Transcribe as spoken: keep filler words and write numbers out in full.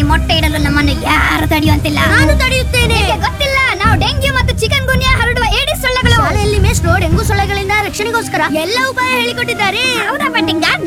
ಮೊಟ್ಟೆ ಇಡಲು ನಮ್ಮನ್ನು ಯಾರು ತಡೆಯುವಂತಿಲ್ಲ. ನಾನು ತಡೆಯುತ್ತೇನೆ. ಗೊತ್ತಿಲ್ಲ, ನಾವು ಡೆಂಗ್ಯೂ ಮತ್ತು ಚಿಕನ್ ಗುನ್ಯಾ ಹರಡುವ ಏಡಿಸ್ ಸೊಳ್ಳೆಗಳು. ಶಾಲೆಯಲ್ಲಿ ಮೇಷ್ಟ್ರು ಡೆಂಗು ಸೊಳ್ಳೆಗಳಿಂದ ರಕ್ಷಣೆಗೋಸ್ಕರ ಎಲ್ಲ ಉಪಾಯ ಹೇಳಿಕೊಟ್ಟಿದ್ದಾರೆ. ಹೌದಾ ಪಟ್ಟಿಂಗ?